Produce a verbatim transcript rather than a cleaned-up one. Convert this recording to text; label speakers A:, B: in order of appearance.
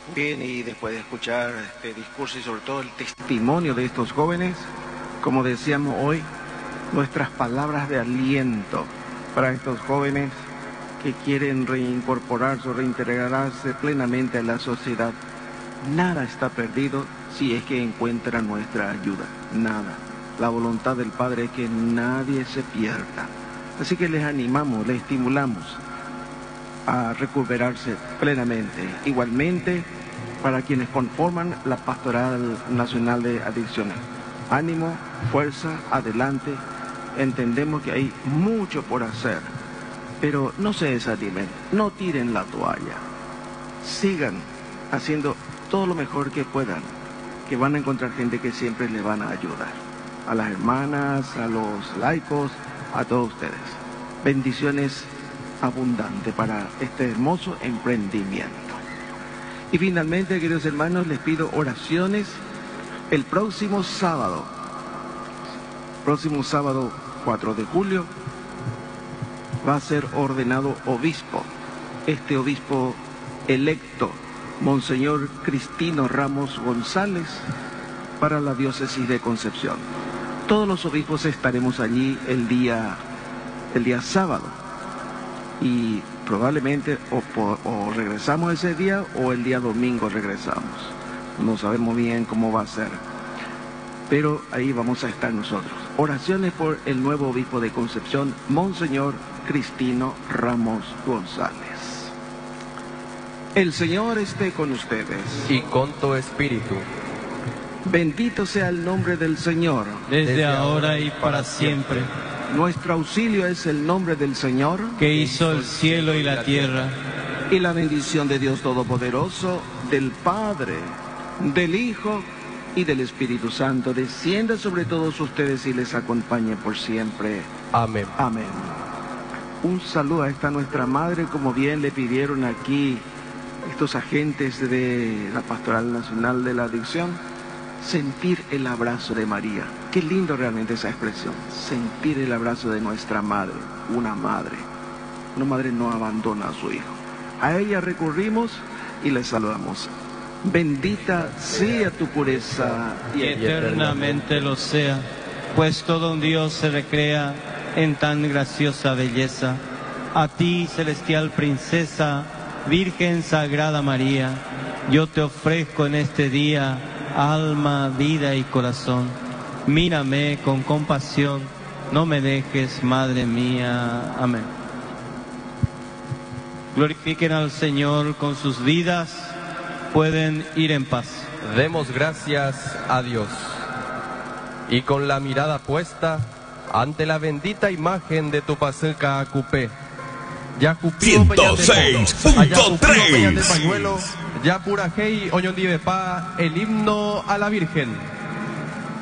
A: Bien, y después de escuchar este discurso y sobre todo el testimonio de estos jóvenes, como decíamos hoy, nuestras palabras de aliento para estos jóvenes que quieren reincorporarse o reintegrarse plenamente a la sociedad. Nada está perdido si es que encuentran nuestra ayuda, nada. La voluntad del Padre es que nadie se pierda. Así que les animamos, les estimulamos a recuperarse plenamente. Igualmente, para quienes conforman la Pastoral Nacional de Adicciones. Ánimo, fuerza, adelante. Entendemos que hay mucho por hacer, pero no se desanimen, no tiren la toalla. Sigan haciendo todo lo mejor que puedan, que van a encontrar gente que siempre les van a ayudar. A las hermanas, a los laicos, a todos ustedes. Bendiciones abundantes para este hermoso emprendimiento. Y finalmente, queridos hermanos, les pido oraciones el próximo sábado. Próximo sábado cuatro de julio va a ser ordenado obispo. Este obispo electo, Monseñor Cristino Ramos González, para la diócesis de Concepción. Todos los obispos estaremos allí el día, el día sábado. Y probablemente o, por, o regresamos ese día o el día domingo regresamos. No sabemos bien cómo va a ser. Pero ahí vamos a estar nosotros. Oraciones por el nuevo obispo de Concepción, Monseñor Cristino Ramos González. El Señor esté con ustedes.
B: Y con tu espíritu.
A: Bendito sea el nombre del Señor.
C: Desde, Desde ahora y para siempre.
A: Nuestro auxilio es el nombre del Señor,
C: que hizo el cielo y la tierra.
A: Y la bendición de Dios Todopoderoso, del Padre, del Hijo y del Espíritu Santo, descienda sobre todos ustedes y les acompañe por siempre.
B: Amén.
A: Amén. Un saludo a esta nuestra Madre, como bien le pidieron aquí estos agentes de la Pastoral Nacional de la Adicción. Sentir el abrazo de María. Qué lindo realmente esa expresión. Sentir el abrazo de nuestra madre. Una madre. Una madre no abandona a su hijo. A ella recurrimos y le saludamos. Bendita sea tu pureza
C: y eternamente lo sea, pues todo un Dios se recrea en tan graciosa belleza. A ti, celestial princesa, Virgen Sagrada María, yo te ofrezco en este día alma, vida y corazón. Mírame con compasión, no me dejes, Madre mía. Amén. Glorifiquen al Señor con sus vidas, pueden ir en paz.
B: Demos gracias a Dios. Y con la mirada puesta ante la bendita imagen de tu Pasca Cupé. Ya
D: ciento seis punto tres.
B: Ya Purajei Oñondivepa, el himno a la Virgen.